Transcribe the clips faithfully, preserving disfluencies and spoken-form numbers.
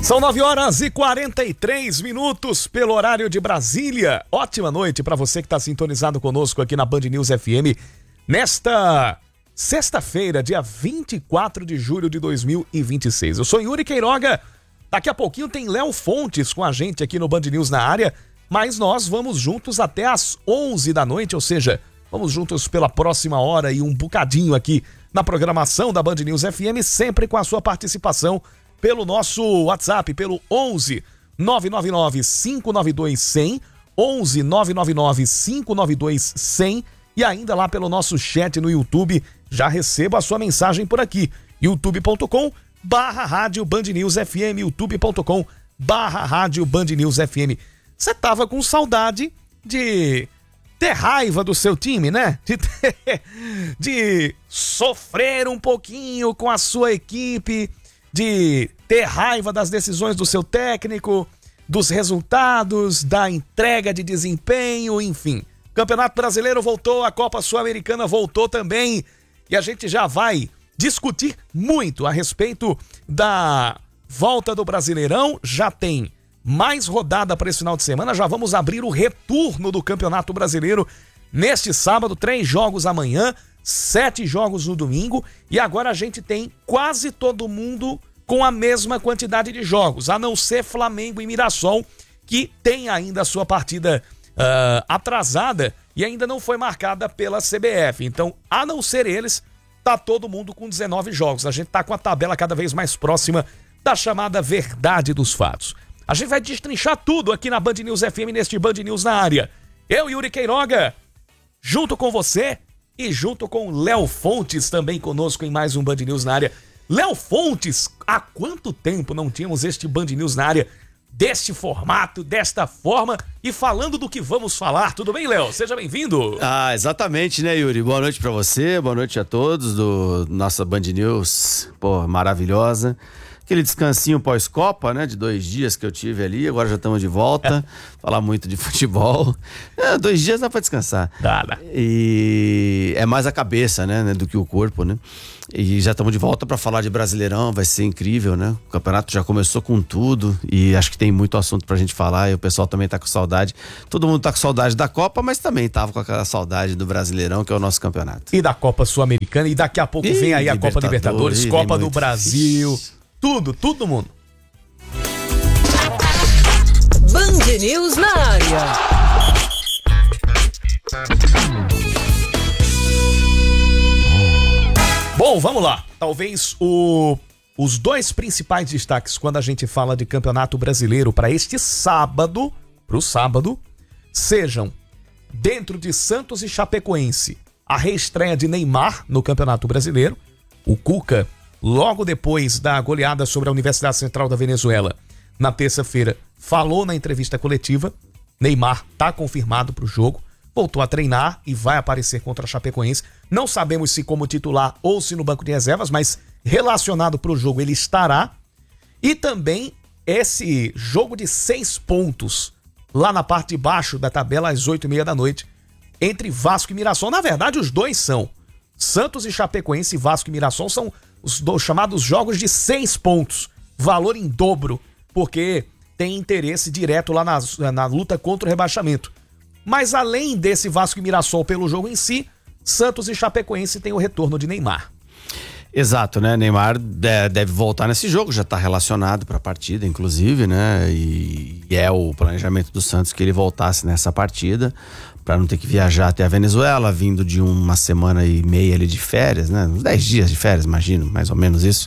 São nove horas e quarenta e três minutos pelo horário de Brasília. Ótima noite para você que está sintonizado conosco aqui na Band News F M nesta sexta-feira, dia vinte e quatro de julho de dois mil e vinte e seis. Eu sou Yuri Queiroga. Daqui a pouquinho tem Léo Fontes com a gente aqui no Band News na área, mas nós vamos juntos até às onze da noite, ou seja, vamos juntos pela próxima hora e um bocadinho aqui na programação da Band News F M, sempre com a sua participação pelo nosso WhatsApp, pelo onze nove nove nove cinco nove dois cem, onze nove nove nove cinco nove dois cem e ainda lá pelo nosso chat no YouTube. Já recebo a sua mensagem por aqui, youtube ponto com barra rádio Band News F M, youtube ponto com barra rádio Band News F M. Você tava com saudade de ter raiva do seu time, né? De, ter, de sofrer um pouquinho com a sua equipe, de ter raiva das decisões do seu técnico, dos resultados, da entrega de desempenho, enfim. O Campeonato Brasileiro voltou, a Copa Sul-Americana voltou também, e a gente já vai discutir muito a respeito da volta do Brasileirão. Já tem mais rodada para esse final de semana, já vamos abrir o retorno do Campeonato Brasileiro neste sábado, três jogos amanhã, sete jogos no domingo, e agora a gente tem quase todo mundo com a mesma quantidade de jogos, a não ser Flamengo e Mirassol, que tem ainda a sua partida uh, atrasada e ainda não foi marcada pela C B F. Então, a não ser eles, tá todo mundo com dezenove jogos. A gente tá com a tabela cada vez mais próxima da chamada verdade dos fatos. A gente vai destrinchar tudo aqui na Band News F M, neste Band News na área. Eu, Yuri Queiroga, junto com você e junto com Léo Fontes, também conosco em mais um Band News na área. Léo Fontes, há quanto tempo não tínhamos este Band News na área, deste formato, desta forma, e falando do que vamos falar. Tudo bem, Léo? Seja bem-vindo. Ah, exatamente, né, Yuri? Boa noite pra você, boa noite a todos do nossa Band News, pô, maravilhosa. Aquele descansinho pós-Copa, né, de dois dias que eu tive ali, agora já estamos de volta, é. Falar muito de futebol. É, dois dias dá pra descansar. Dá, dá. E é mais a cabeça, né, né, do que o corpo, né? E já estamos de volta para falar de Brasileirão, vai ser incrível, né? O campeonato já começou com tudo e acho que tem muito assunto pra gente falar e o pessoal também tá com saudade. Todo mundo tá com saudade da Copa, mas também tava com aquela saudade do Brasileirão, que é o nosso campeonato. E da Copa Sul-Americana, e daqui a pouco e vem aí a Copa Libertadores, Copa do Brasil, Ixi. tudo, todo mundo. Band News na área. Bom, vamos lá. Talvez o, os dois principais destaques quando a gente fala de Campeonato Brasileiro para este sábado, pro sábado, sejam dentro de Santos e Chapecoense, a reestreia de Neymar no Campeonato Brasileiro. O Cuca, logo depois da goleada sobre a Universidade Central da Venezuela, na terça-feira, falou na entrevista coletiva, Neymar tá confirmado pro jogo, voltou a treinar e vai aparecer contra a Chapecoense. Não sabemos se como titular ou se no banco de reservas, mas relacionado pro jogo ele estará. E também esse jogo de seis pontos lá na parte de baixo da tabela às oito e meia da noite entre Vasco e Mirassol. Na verdade, os dois são Santos e Chapecoense, Vasco e Mirassol são os dois chamados jogos de seis pontos, valor em dobro, porque tem interesse direto lá na, na luta contra o rebaixamento. Mas além desse Vasco e Mirassol pelo jogo em si, Santos e Chapecoense tem o retorno de Neymar. Exato, né? Neymar deve voltar nesse jogo, já está relacionado para a partida, inclusive, né? E é o planejamento do Santos que ele voltasse nessa partida, para não ter que viajar até a Venezuela, vindo de uma semana e meia ali de férias, né? Uns dez dias de férias, imagino, mais ou menos isso.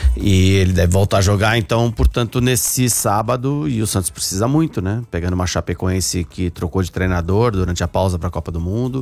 E ele deve voltar a jogar, então, portanto, nesse sábado, e o Santos precisa muito, né? Pegando uma Chapecoense que trocou de treinador durante a pausa para a Copa do Mundo.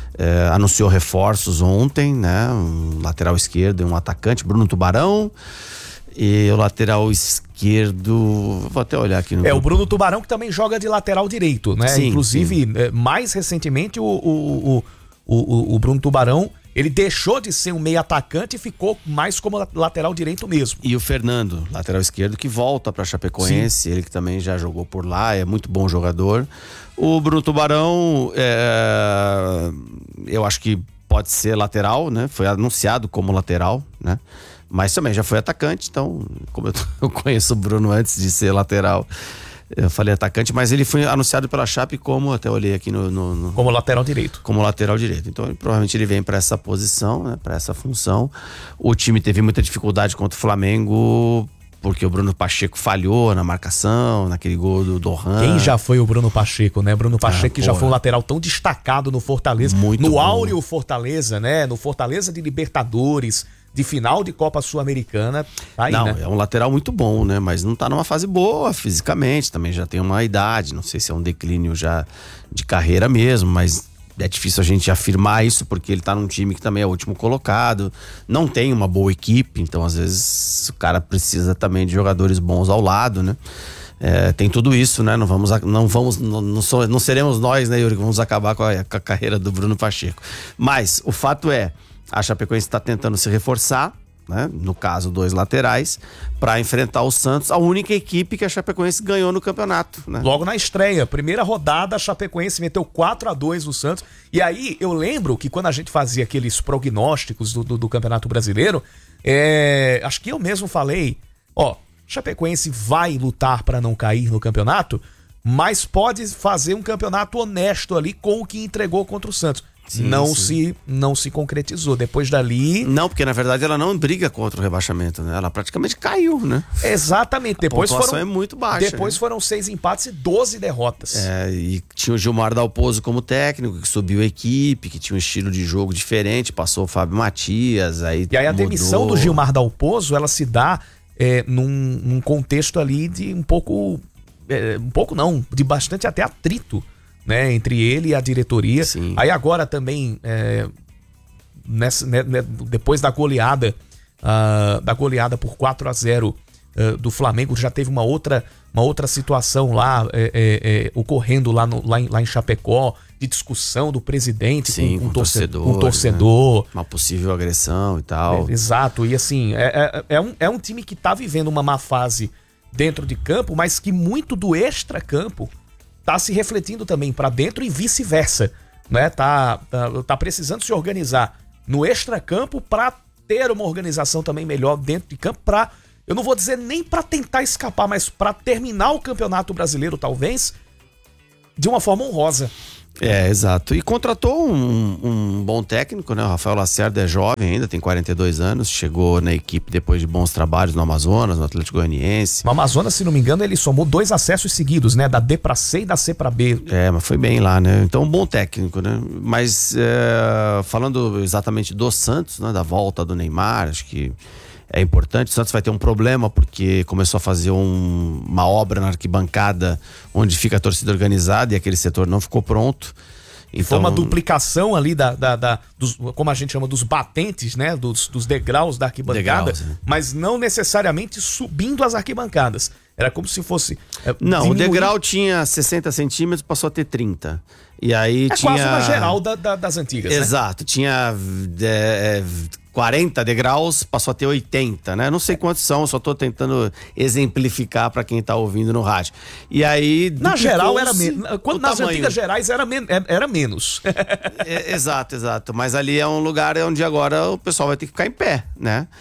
É, anunciou reforços ontem, né? Um lateral esquerdo e um atacante, Bruno Tubarão. E o lateral esquerdo, vou até olhar aqui no... É, o Bruno Tubarão, que também joga de lateral direito, né? Sim, Inclusive, sim. É, mais recentemente, o, o, o, o, o Bruno Tubarão, ele deixou de ser um meio atacante e ficou mais como lateral direito mesmo. E o Fernando, lateral esquerdo, que volta pra Chapecoense, sim. Ele que também já jogou por lá, é muito bom jogador. O Bruno Tubarão, é, eu acho que pode ser lateral, né? Foi anunciado como lateral, né? Mas também já foi atacante, então, como eu, eu conheço o Bruno antes de ser lateral, eu falei atacante, mas ele foi anunciado pela Chape como, até olhei aqui no... no, no como lateral direito. Como lateral direito. Então, provavelmente ele vem para essa posição, né, para essa função. O time teve muita dificuldade contra o Flamengo, porque o Bruno Pacheco falhou na marcação, naquele gol do Dohan. Quem já foi o Bruno Pacheco, né? Bruno Pacheco ah, que já foi um lateral tão destacado no Fortaleza. Muito no bom. áureo Fortaleza, né? No Fortaleza de Libertadores, de final de Copa Sul-Americana. Tá aí, não, né? É um lateral muito bom, né? Mas não tá numa fase boa fisicamente, também já tem uma idade, não sei se é um declínio já de carreira mesmo, mas é difícil a gente afirmar isso porque ele tá num time que também é o último colocado, não tem uma boa equipe, então às vezes o cara precisa também de jogadores bons ao lado, né? É, tem tudo isso, né? Não vamos, não vamos, não, não, sou, não seremos nós, né, Yuri, que vamos acabar com a, com a carreira do Bruno Pacheco. Mas o fato é, a Chapecoense está tentando se reforçar, né? No caso, dois laterais, para enfrentar o Santos, a única equipe que a Chapecoense ganhou no campeonato, né? Logo na estreia, primeira rodada, a Chapecoense meteu quatro a dois no Santos. E aí, eu lembro que quando a gente fazia aqueles prognósticos do, do, do Campeonato Brasileiro, é, acho que eu mesmo falei, ó, Chapecoense vai lutar para não cair no campeonato, mas pode fazer um campeonato honesto ali com o que entregou contra o Santos. Sim, não, sim. Se, não se concretizou. Depois dali... Não, porque na verdade ela não briga contra o rebaixamento, né? Ela praticamente caiu, né? Exatamente. Depois a pontuação foram, é muito baixa. Depois né? foram seis empates e doze derrotas. É, e tinha o Gilmar Dalpozo como técnico, que subiu a equipe, que tinha um estilo de jogo diferente, passou o Fábio Matias, aí E aí a mudou. demissão do Gilmar Dalpozo, ela se dá é, num, num contexto ali de um pouco... É, um pouco não, de bastante até atrito, né, entre ele e a diretoria. Sim. Aí agora também, é, nessa, né, né, depois da goleada, uh, da goleada por quatro a zero uh, do Flamengo, já teve uma outra, uma outra situação lá, é, é, é, ocorrendo lá, no, lá, em, lá em Chapecó, de discussão do presidente Sim, com, com, com torcedor. torcedor Com torcedor. Né? Uma possível agressão e tal. É, exato, e assim, é, é, é, um, é um time que tá vivendo uma má fase dentro de campo, mas que muito do extra-campo tá se refletindo também para dentro e vice-versa, né? Tá, tá, tá precisando se organizar no extracampo para ter uma organização também melhor dentro de campo, para, eu não vou dizer nem para tentar escapar, mas para terminar o Campeonato Brasileiro, talvez, de uma forma honrosa. É, exato. E contratou um, um bom técnico, né? O Rafael Lacerda é jovem ainda, tem quarenta e dois anos, chegou na equipe depois de bons trabalhos no Amazonas, no Atlético Goianiense. No Amazonas, se não me engano, ele somou dois acessos seguidos, né? Da D pra C e da C pra B. É, mas foi bem lá, né? Então, um bom técnico, né? Mas, é, falando exatamente do Santos, né? Da volta do Neymar, acho que é importante. O Santos vai ter um problema porque começou a fazer um, uma obra na arquibancada onde fica a torcida organizada e aquele setor não ficou pronto. Então, foi uma duplicação ali da, da, da dos, como a gente chama, dos batentes, né? Dos, dos degraus da arquibancada, degraus, né? Mas não necessariamente subindo as arquibancadas. Era como se fosse... É, não, diminuir. O degrau tinha sessenta centímetros, passou a ter trinta. E aí é tinha... quase uma geral da, da, das antigas, Exato, né? Tinha é, quarenta degraus, passou a ter oitenta, né? Não sei quantos são, só tô tentando exemplificar para quem tá ouvindo no rádio. E aí... Na geral era menos. Nas tamanho. Antigas gerais era, men era menos. é, exato, exato. Mas ali é um lugar onde agora o pessoal vai ter que ficar em pé, né?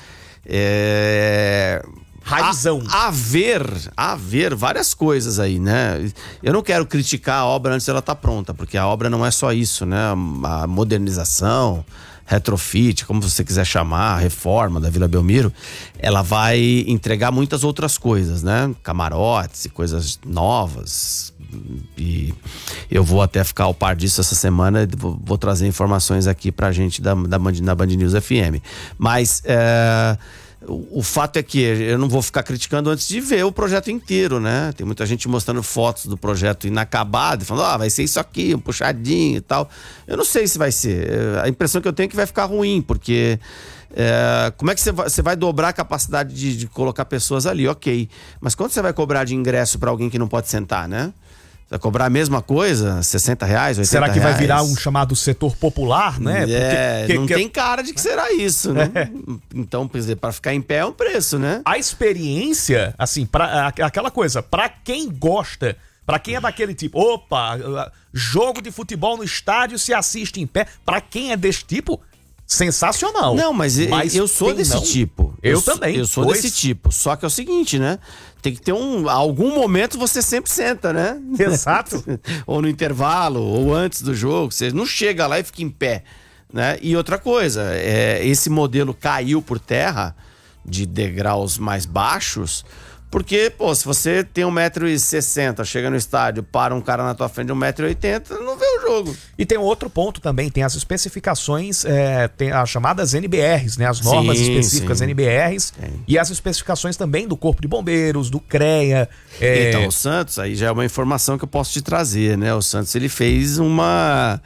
É... Raizão. A, a ver, a ver várias coisas aí, né? Eu não quero criticar a obra antes dela estar pronta, porque a obra não é só isso, né? A modernização, retrofit, como você quiser chamar, a reforma da Vila Belmiro, ela vai entregar muitas outras coisas, né? Camarotes e coisas novas. E eu vou até ficar ao par disso essa semana, vou, vou trazer informações aqui pra gente da, da, da Band News F M. Mas é... O, o fato é que eu não vou ficar criticando antes de ver o projeto inteiro, né? Tem muita gente mostrando fotos do projeto inacabado, falando, ah, vai ser isso aqui, um puxadinho e tal. Eu não sei se vai ser. A impressão que eu tenho é que vai ficar ruim, porque é, como é que você vai, você vai dobrar a capacidade de, de colocar pessoas ali? Ok. Mas quanto você vai cobrar de ingresso para alguém que não pode sentar, né? Vai cobrar a mesma coisa? sessenta reais, oitenta Será que reais? vai virar um chamado setor popular, né? É, Porque, não que, tem cara de que será isso, né? É. Então, quer dizer, para ficar em pé é um preço, né? A experiência, assim, pra, aquela coisa, para quem gosta, para quem é daquele tipo, opa, jogo de futebol no estádio se assiste em pé, para quem é desse tipo, sensacional. Não, mas, mas eu sou desse não? tipo. Eu, eu também. Eu sou pois. desse tipo. Só que é o seguinte, né? Tem que ter um... Algum momento você sempre senta, né? Exato. Ou no intervalo, ou antes do jogo. Você não chega lá e fica em pé, né? E outra coisa, é, esse modelo caiu por terra de degraus mais baixos... Porque, pô, se você tem um metro e sessenta, chega no estádio, para um cara na tua frente de um metro e oitenta, não vê o jogo. E tem outro ponto também, tem as especificações, é, tem as chamadas N B Rs, né? As normas sim, específicas sim. N B Rs sim. E as especificações também do Corpo de Bombeiros, do CREA. É... Então, o Santos, aí já é uma informação que eu posso te trazer, né? O Santos, ele fez uma,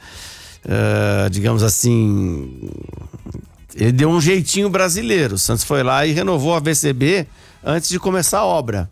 uh, digamos assim, ele deu um jeitinho brasileiro. O Santos foi lá e renovou a V C B antes de começar a obra,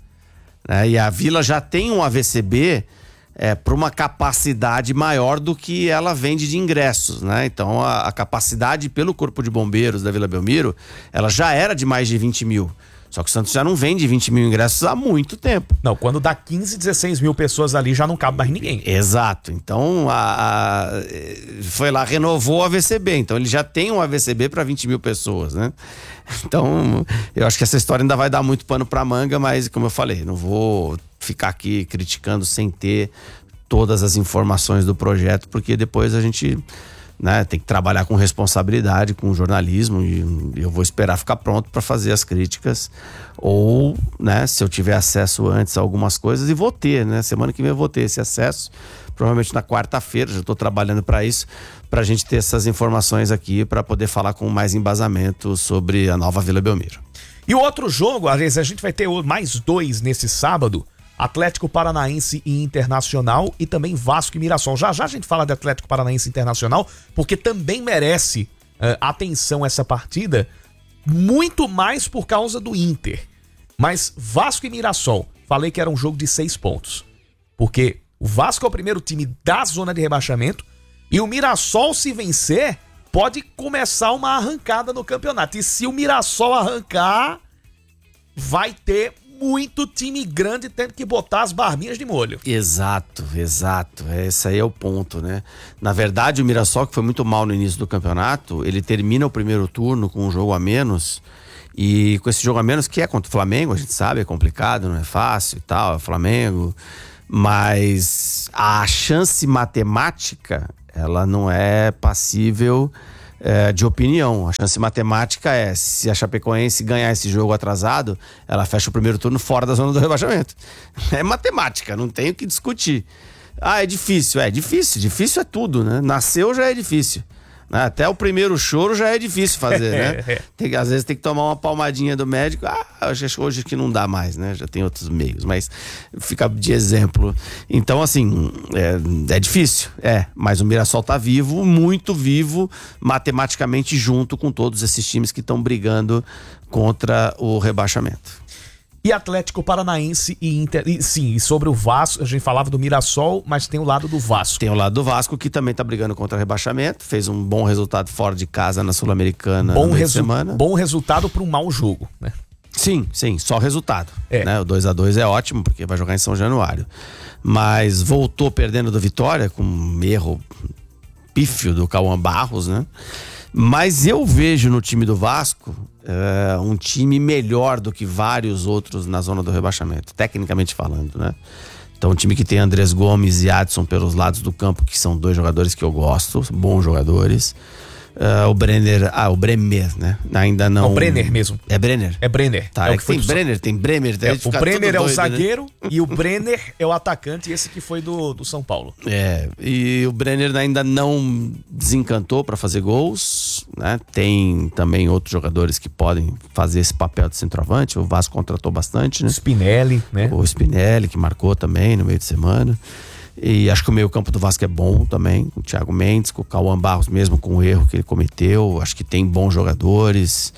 né? E a Vila já tem um A V C B é, para uma capacidade maior do que ela vende de ingressos, né? Então a, a capacidade pelo Corpo de Bombeiros da Vila Belmiro, ela já era de mais de vinte mil. Só que o Santos já não vende vinte mil ingressos há muito tempo. Não, quando dá quinze, dezesseis mil pessoas ali, já não cabe mais ninguém. Exato. Então, a, a, foi lá, renovou o A V C B. Então, ele já tem um A V C B para vinte mil pessoas, né? Então, eu acho que essa história ainda vai dar muito pano pra manga, mas, como eu falei, não vou ficar aqui criticando sem ter todas as informações do projeto, porque depois a gente... né, tem que trabalhar com responsabilidade, com jornalismo, e eu vou esperar ficar pronto para fazer as críticas, ou, né, se eu tiver acesso antes a algumas coisas, e vou ter, né, semana que vem eu vou ter esse acesso, provavelmente na quarta-feira, já estou trabalhando para isso, para a gente ter essas informações aqui, para poder falar com mais embasamento sobre a nova Vila Belmiro. E o outro jogo, aliás, a gente vai ter mais dois nesse sábado, Atlético Paranaense e Internacional, e também Vasco e Mirassol. Já já a gente fala de Atlético Paranaense e Internacional, porque também merece uh, atenção essa partida, muito mais por causa do Inter. Mas Vasco e Mirassol, falei que era um jogo de seis pontos. Porque o Vasco é o primeiro time da zona de rebaixamento, e o Mirassol, se vencer, pode começar uma arrancada no campeonato. E se o Mirassol arrancar, vai ter muito time grande tendo que botar as barbinhas de molho. Exato, exato. Esse aí é o ponto, né? Na verdade, o Mirassol, que foi muito mal no início do campeonato, ele termina o primeiro turno com um jogo a menos, e com esse jogo a menos, que é contra o Flamengo, a gente sabe, é complicado, não é fácil e tal, é o Flamengo, mas a chance matemática, ela não é passível É, de opinião. A chance matemática é, se a Chapecoense ganhar esse jogo atrasado, ela fecha o primeiro turno fora da zona do rebaixamento. É matemática, não tem o que discutir. Ah, é difícil, é difícil, difícil é tudo, né? Nasceu já é difícil. Até o primeiro choro já é difícil fazer, né? Tem, às vezes tem que tomar uma palmadinha do médico. Ah, acho que hoje que não dá mais, né? Já tem outros meios, mas fica de exemplo. Então, assim, é, é difícil, é. Mas o Mirassol tá vivo, muito vivo, matematicamente, junto com todos esses times que estão brigando contra o rebaixamento. E Atlético Paranaense e Inter... E, sim, e sobre o Vasco, a gente falava do Mirassol, mas tem o lado do Vasco. Tem o lado do Vasco, que também tá brigando contra o rebaixamento, fez um bom resultado fora de casa na Sul-Americana bom no meio resu... de semana. Bom resultado para um mau jogo, né? Sim, sim, só resultado. É. Né? O dois a dois é ótimo, porque vai jogar em São Januário. Mas voltou perdendo do Vitória, com um erro pífio do Cauã Barros, né? Mas eu vejo no time do Vasco é, um time melhor do que vários outros na zona do rebaixamento, tecnicamente falando, né? Então, um time que tem Andrés Gomes e Adson pelos lados do campo, que são dois jogadores que eu gosto, bons jogadores. Uh, o Brenner, ah, o Bremer, né? Ainda não. É o Brenner mesmo. É Brenner? É Brenner. Tá, é, é que tem Brenner, tem Bremer. É, o Bremer é o doido, zagueiro, né? E o Brenner é o atacante, esse que foi do, do São Paulo. É, e o Brenner ainda não desencantou para fazer gols, né? Tem também outros jogadores que podem fazer esse papel de centroavante. O Vasco contratou bastante, né? O Spinelli, né? O Spinelli, que marcou também no meio de semana. E acho que o meio campo do Vasco é bom também, com o Thiago Mendes, com o Cauã Barros mesmo, com o erro que ele cometeu. Acho que tem bons jogadores,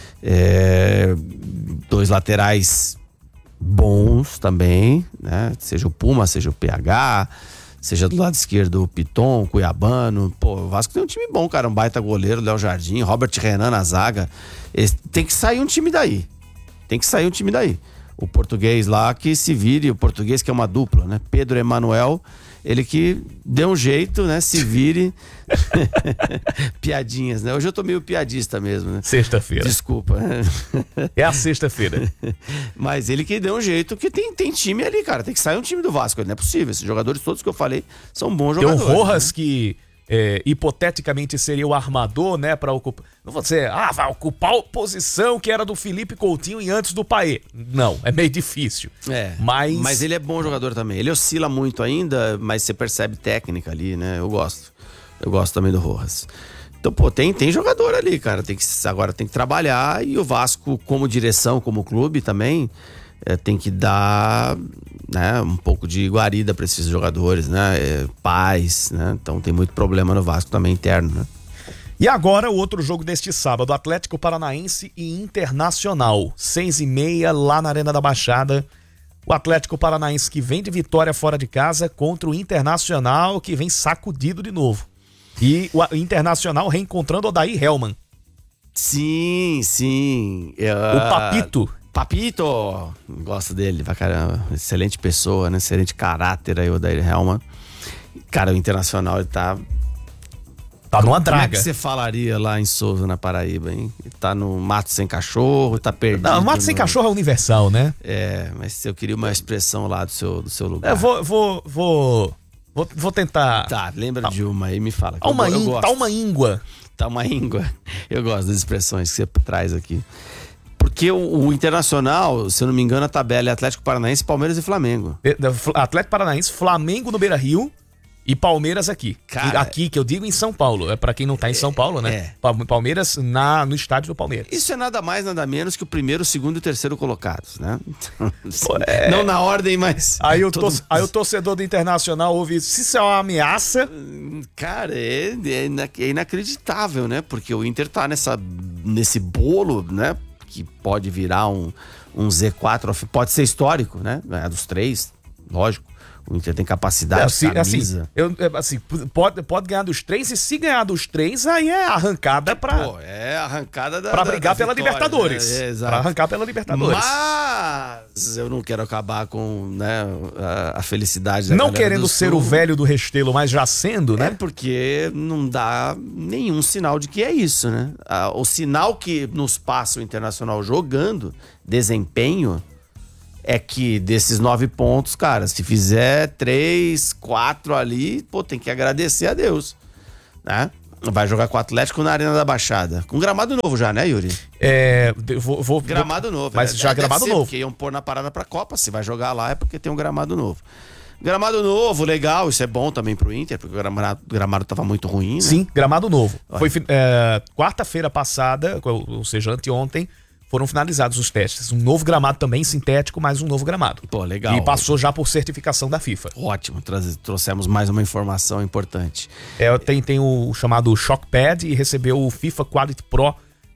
é, dois laterais bons também, né? Seja o Puma, seja o P H, seja do lado esquerdo o Piton, o Cuiabano. Pô, o Vasco tem um time bom, cara, um baita goleiro, Léo Jardim, Robert Renan na zaga. Esse, tem que sair um time daí, tem que sair um time daí. o português lá que se vire, o português que é uma dupla, né? Pedro Emanuel, ele que deu um jeito, né? Se vire. Piadinhas, né? Hoje eu tô meio piadista mesmo, né? Sexta-feira. Desculpa. É a sexta-feira. Mas ele que deu um jeito, que tem, tem time ali, cara. Tem que sair um time do Vasco. Não é possível. Esses jogadores todos que eu falei são bons Tem jogadores. o Rojas né? que é, hipoteticamente seria o armador, né? Para ocupar. Não vou dizer, ah, vai ocupar a posição que era do Felipe Coutinho e antes do Paê. Não, é meio difícil. É, mas... mas ele é bom jogador também. Ele oscila muito ainda, mas você percebe técnica ali, né? Eu gosto. Eu gosto também do Rojas. Então, pô, tem, tem jogador ali, cara. Tem que, agora tem que trabalhar e o Vasco, como direção, como clube também, é, tem que dar, né, um pouco de guarida para esses jogadores, né? É, paz, né? Então tem muito problema no Vasco também interno, né? E agora o outro jogo deste sábado, Atlético Paranaense e Internacional, seis e meia lá na Arena da Baixada. O Atlético Paranaense que vem de vitória fora de casa contra o Internacional que vem sacudido de novo. E o Internacional reencontrando o Odair Hellmann. Sim, sim. Uh... O Papito. Papito! Gosto dele pra caramba. Excelente pessoa, né? Excelente caráter aí, o Odair Hellmann. Cara, o Internacional, ele tá... Tá numa Como draga. é que você falaria lá em Souza, na Paraíba, hein? Tá no mato sem cachorro, tá perdido. Não, mato sem no... cachorro é universal, né? É, mas eu queria uma expressão lá do seu, do seu lugar. Eu vou, vou, vou, vou, vou tentar... Tá, lembra tá. de uma aí, me fala. Tá uma, in, tá uma íngua. Tá uma íngua. Eu gosto das expressões que você traz aqui. Porque o, o Internacional, se eu não me engano, a tabela é Atlético Paranaense, Palmeiras e Flamengo. Atlético Paranaense, Flamengo no Beira-Rio e Palmeiras aqui. Cara, aqui, que eu digo em São Paulo. É pra quem não tá em São Paulo, né? É. Palmeiras na, no estádio do Palmeiras. Isso é nada mais, nada menos que o primeiro, o segundo e o terceiro colocados, né? Então, Pô, é... Não na ordem, mas... Aí o, todo... tor- aí o torcedor do Internacional ouve se isso é uma ameaça... Cara, é, é, ina- é inacreditável, né? Porque o Inter tá nessa, nesse bolo, né? Que pode virar um, um Z quatro, pode ser histórico, né? É dos três, lógico. O Inter tem capacidade, é, assim, camisa. Assim, eu, assim, pode, pode ganhar dos três, e se ganhar dos três, aí é arrancada pra... Pô, é arrancada da Pra brigar da pela vitória, Libertadores. Né? É, exato. Pra arrancar pela Libertadores. Mas eu não quero acabar com, né, a, a felicidade da Não galera querendo do ser Sul. o velho do Restelo, mas já sendo, né? É porque não dá nenhum sinal de que é isso, né? O sinal que nos passa o Internacional jogando, desempenho, é que desses nove pontos, cara, se fizer três, quatro ali, pô, tem que agradecer a Deus, né? Vai jogar com o Atlético na Arena da Baixada. Com gramado novo já, né, Yuri? É, vou, vou, Gramado novo. Mas é, já deve gramado ser, novo. Porque iam pôr na parada pra Copa. Se vai jogar lá é porque tem um gramado novo. Gramado novo, legal. Isso é bom também pro Inter, porque o gramado, o gramado tava muito ruim, né? Sim, gramado novo. Olha. Foi é, quarta-feira passada, ou seja, anteontem, foram finalizados os testes. Um novo gramado também, sintético, mas um novo gramado. Pô, legal. E passou já por certificação da FIFA. Ótimo, traz- trouxemos mais uma informação importante. É, tem, tem o chamado Shockpad e recebeu o FIFA Quality Pro,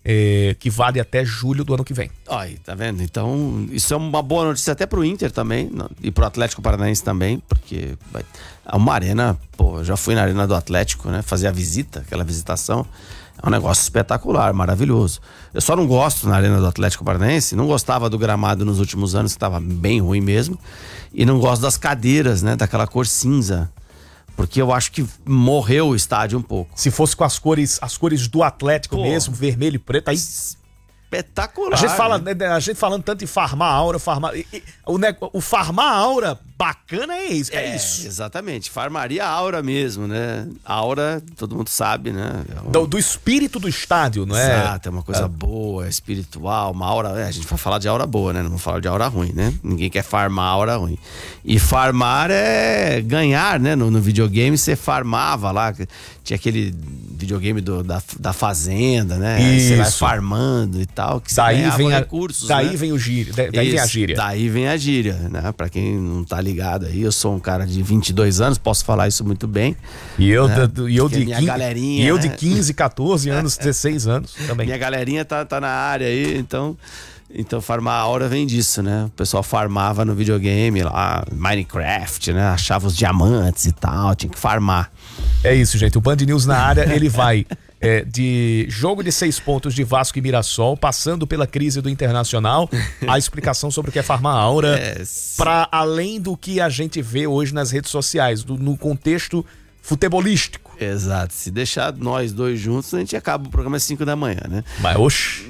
é, que vale até julho do ano que vem. Aí, tá vendo? Então, isso é uma boa notícia até pro Inter também, não, e pro Atlético Paranaense também, porque vai, é uma arena, pô, eu já fui na arena do Atlético, né, fazer a visita, aquela visitação, é um negócio espetacular, maravilhoso. Eu só não gosto na arena do Atlético Paranaense, não gostava do gramado nos últimos anos, que estava bem ruim mesmo, e não gosto das cadeiras, né, daquela cor cinza, porque eu acho que morreu o estádio um pouco. Se fosse com as cores, as cores do Atlético Pô. mesmo, vermelho e preto, aí... Espetacular. A gente, fala, né? né, a gente falando tanto em farmar aura, farmar... e- e- o, ne- o farmar aura bacana é isso. É, É, isso. exatamente. Farmaria aura mesmo, né? Aura, todo mundo sabe, né? É um... Do, do espírito do estádio, não é? Exato, é uma coisa boa, espiritual, uma aura. É, a gente vai falar de aura boa, né? Não vamos falar de aura ruim, né? Ninguém quer farmar aura ruim. E farmar é ganhar, né? No, no videogame você farmava lá. Tinha aquele videogame do, da, da fazenda, né? Aí você vai Isso. farmando e tal. Que você Daí ganhava vem, a, recursos, daí né? vem o gíria. da- Daí vem a Isso, gíria. Daí vem a gíria, né? Pra quem não tá ligado aí, eu sou um cara de vinte e dois anos, posso falar isso muito bem. E eu, né? da- e eu, Porque de, minha quinze, galerinha, e eu né? de quinze, catorze anos, dezesseis anos também. Minha galerinha tá, tá na área aí, então... Então farmar aura vem disso, né? O pessoal farmava no videogame lá, Minecraft, né? Achava os diamantes e tal, tinha que farmar. É isso, gente. O Band News na área, ele vai É, de jogo de seis pontos de Vasco e Mirassol, passando pela crise do Internacional, a explicação sobre o que é Farma Aura, É, para além do que a gente vê hoje nas redes sociais, do, no contexto futebolístico. Exato. Se deixar nós dois juntos, a gente acaba o programa às cinco da manhã, né? Mas, oxe.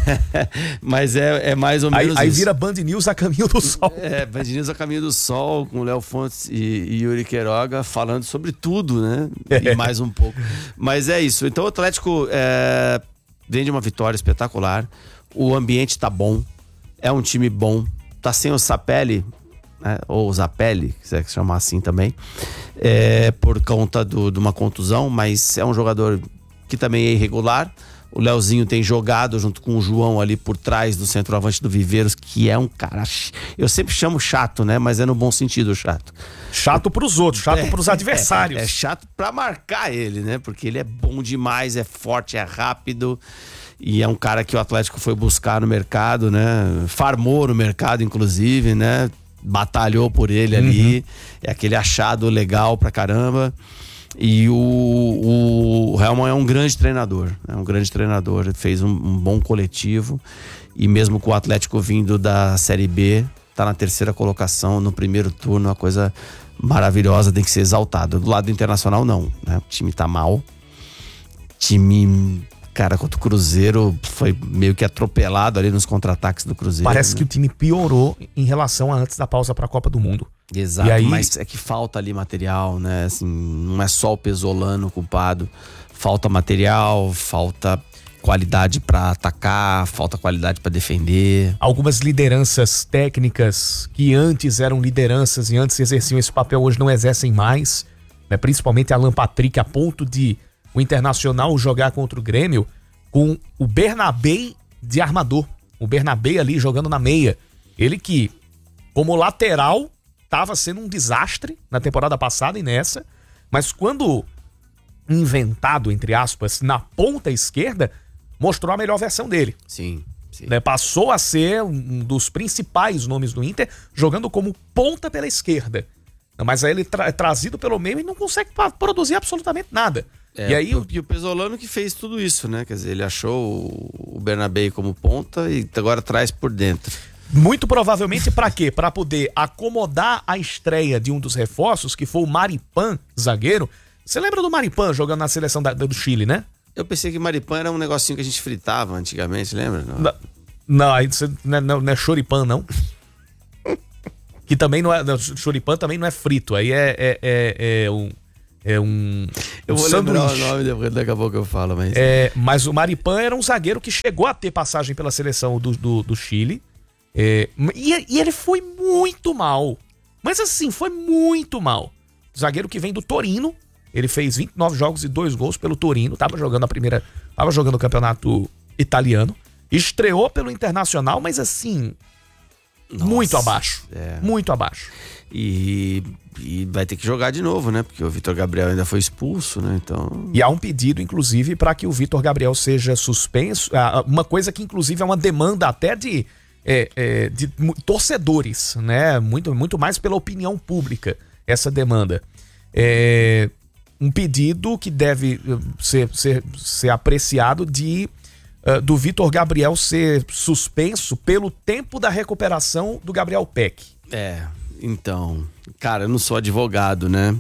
Mas é, é mais ou menos Aí, aí isso. vira Band News a caminho do sol. É, Band News a caminho do sol, com Léo Fontes e, e Yuri Queiroga falando sobre tudo, né? E mais um pouco. Mas é isso. Então o Atlético é, vem de uma vitória espetacular. O ambiente tá bom. É um time bom. Tá sem o Sapelli, né? Ou o Zapelli, se quiser chamar assim também. É, por conta do, de uma contusão, mas é um jogador que também é irregular. O Leozinho tem jogado junto com o João ali por trás do centroavante do Viveiros, que é um cara... Eu sempre chamo chato, né? Mas é no bom sentido chato. Chato pros outros, chato É, pros adversários. É, é chato pra marcar ele, né? Porque ele é bom demais, é forte, é rápido. E é um cara que o Atlético foi buscar no mercado, né? Farmou no mercado, inclusive, né? Batalhou por ele ali. Uhum. É aquele achado legal pra caramba. E o, o Helman é um grande treinador, é um grande treinador, fez um, um bom coletivo, e mesmo com o Atlético vindo da Série B, tá na terceira colocação no primeiro turno, uma coisa maravilhosa, tem que ser exaltado. Do lado do Internacional não, né? O time tá mal, time, cara, contra o Cruzeiro foi meio que atropelado ali nos contra-ataques do Cruzeiro. Parece né? que o time piorou em relação a antes da pausa pra Copa do Mundo. Exato, e aí... mas é que falta ali material, né? Assim, não é só o Pesolano culpado. Falta material, falta qualidade pra atacar, falta qualidade pra defender. Algumas lideranças técnicas que antes eram lideranças e antes exerciam esse papel, hoje não exercem mais, né? Principalmente Alan Patrick, a ponto de o Internacional jogar contra o Grêmio com o Bernabé de armador. O Bernabé ali jogando na meia. Ele que, como lateral, estava sendo um desastre na temporada passada e nessa, mas quando inventado, entre aspas, na ponta esquerda, mostrou a melhor versão dele. Sim, sim. Né? Passou a ser um dos principais nomes do Inter, jogando como ponta pela esquerda. Mas aí ele é tra- trazido pelo meio e não consegue pa- produzir absolutamente nada. É, e aí o, e o Pesolano que fez tudo isso, né? Quer dizer, ele achou o, o Bernabé como ponta e agora traz por dentro. Muito provavelmente pra quê? Pra poder acomodar a estreia de um dos reforços, que foi o Maripan, zagueiro. Você lembra do Maripan jogando na seleção da, do Chile, né? Eu pensei que Maripan era um negocinho que a gente fritava antigamente, lembra? Não, Não, não, aí você não, é- não, não é choripan, não. Que também não é... Não, choripan também não é frito, aí é, é, é, é um... É um, eu um vou sanduíche. lembrar o nome, depois, daqui a pouco eu falo, mas... É, mas o Maripan era um zagueiro que chegou a ter passagem pela seleção do, do, do Chile. É, e, e ele foi muito mal. Mas assim, foi muito mal. Zagueiro que vem do Torino. Ele fez vinte e nove jogos e dois gols pelo Torino. Tava jogando a primeira... Tava jogando o campeonato italiano. Estreou pelo Internacional, mas assim... Nossa, muito abaixo. é. Muito abaixo. E, e vai ter que jogar de novo, né? Porque o Vitor Gabriel ainda foi expulso, né? Então... E há um pedido, inclusive, para que o Vitor Gabriel seja suspenso. Uma coisa que, inclusive, é uma demanda até de, é, é, de torcedores, né? Muito, muito mais pela opinião pública, essa demanda. É um pedido que deve ser, ser, ser apreciado de... Uh, do Vitor Gabriel ser suspenso pelo tempo da recuperação do Gabriel Peck. É, então... Cara, eu não sou advogado, né?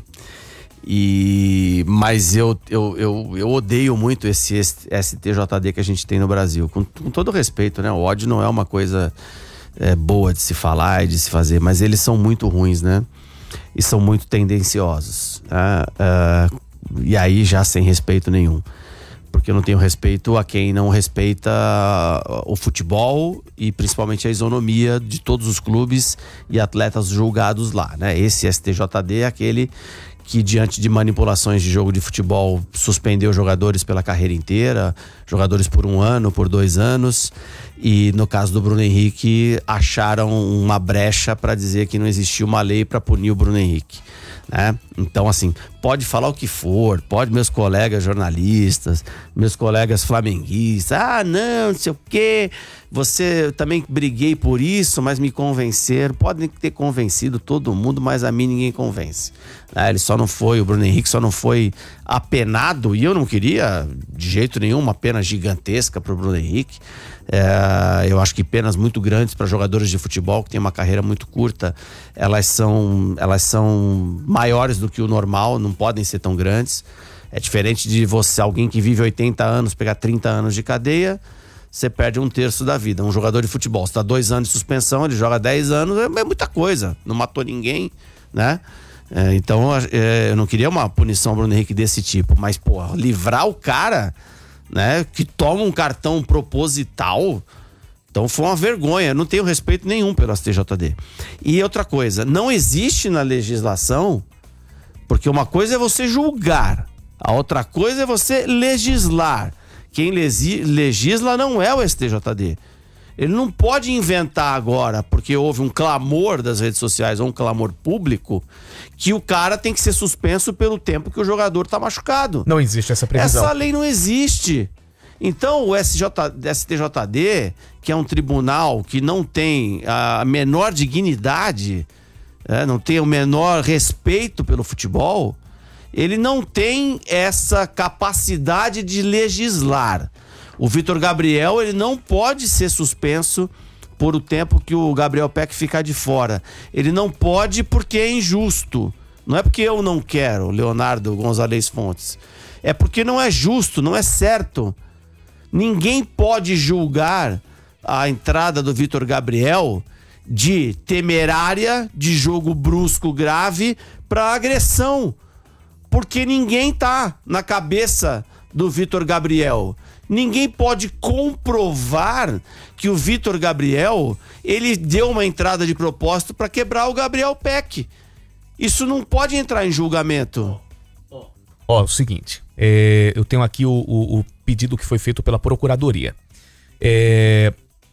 E... Mas eu, eu, eu, eu odeio muito esse S T J D que a gente tem no Brasil. Com, com todo respeito, né? O ódio não é uma coisa é, boa de se falar e de se fazer, mas eles são muito ruins, né? E são muito tendenciosos. Né? Uh, e aí já sem respeito nenhum. Porque eu não tenho respeito a quem não respeita o futebol e principalmente a isonomia de todos os clubes e atletas julgados lá, né? Esse S T J D é aquele que, diante de manipulações de jogo de futebol, suspendeu jogadores pela carreira inteira, jogadores por um ano, por dois anos, e no caso do Bruno Henrique, acharam uma brecha para dizer que não existia uma lei para punir o Bruno Henrique. né? Então, assim, pode falar o que for, pode meus colegas jornalistas, meus colegas flamenguistas, ah, não, não sei o quê, você, eu também briguei por isso, mas me convenceram, podem ter convencido todo mundo, mas a mim ninguém convence. Né? Ele só não foi, o Bruno Henrique só não foi apenado, e eu não queria de jeito nenhum uma pena gigantesca pro Bruno Henrique. É, eu acho que penas muito grandes para jogadores de futebol que têm uma carreira muito curta, elas são, elas são maiores do que o normal, não podem ser tão grandes. É diferente de você, alguém que vive oitenta anos, pegar trinta anos de cadeia, você perde um terço da vida. Um jogador de futebol, você tá dois anos de suspensão, ele joga dez anos, é, é muita coisa, não matou ninguém, né? É, então é, eu não queria uma punição ao Bruno Henrique desse tipo, mas pô, livrar o cara, né, que toma um cartão proposital, então foi uma vergonha. Eu não tenho respeito nenhum pelo S T J D. E outra coisa, não existe na legislação, porque uma coisa é você julgar, a outra coisa é você legislar. Quem legisla não é o S T J D. Ele não pode inventar agora, porque houve um clamor das redes sociais ou um clamor público, que o cara tem que ser suspenso pelo tempo que o jogador tá machucado. Não existe essa previsão. Essa lei não existe. Então o S T J D, que é um tribunal que não tem a menor dignidade, é, não tem o menor respeito pelo futebol, ele não tem essa capacidade de legislar. O Vitor Gabriel, ele não pode ser suspenso por o tempo que o Gabriel Peck ficar de fora. Ele não pode porque é injusto. Não é porque eu não quero, Leonardo Gonzalez Fontes. É porque não é justo, não é certo. Ninguém pode julgar a entrada do Vitor Gabriel de temerária, de jogo brusco grave, para agressão. Porque ninguém tá na cabeça do Vitor Gabriel. Ninguém pode comprovar que o Vitor Gabriel, ele deu uma entrada de propósito para quebrar o Gabriel Peck. Isso não pode entrar em julgamento. Ó, oh, o seguinte, é, eu tenho aqui o, o, o pedido que foi feito pela Procuradoria. É,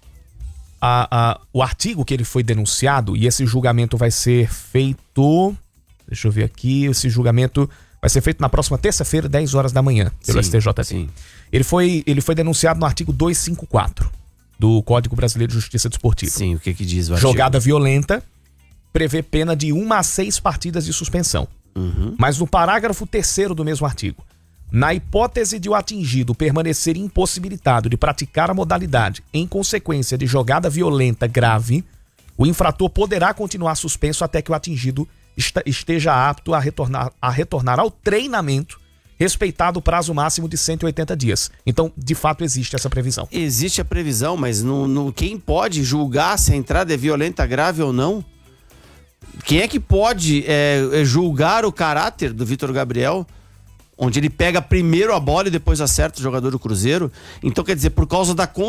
a, a, o artigo que ele foi denunciado, e esse julgamento vai ser feito... Deixa eu ver aqui, esse julgamento vai ser feito na próxima terça-feira, dez horas da manhã, pelo sim, S T J D. Sim. Ele foi, ele foi denunciado no artigo duzentos e cinquenta e quatro do Código Brasileiro de Justiça Desportiva. Sim, o que que diz o artigo? Jogada violenta prevê pena de uma a seis partidas de suspensão. Uhum. Mas no parágrafo terceiro do mesmo artigo, na hipótese de o atingido permanecer impossibilitado de praticar a modalidade em consequência de jogada violenta grave, o infrator poderá continuar suspenso até que o atingido esteja apto a retornar, a retornar ao treinamento, respeitado o prazo máximo de cento e oitenta dias. Então, de fato, existe essa previsão. Existe a previsão, mas no, no, quem pode julgar se a entrada é violenta, grave ou não? Quem é que pode é, julgar o caráter do Vitor Gabriel, onde ele pega primeiro a bola e depois acerta o jogador do Cruzeiro? Então, quer dizer, por causa da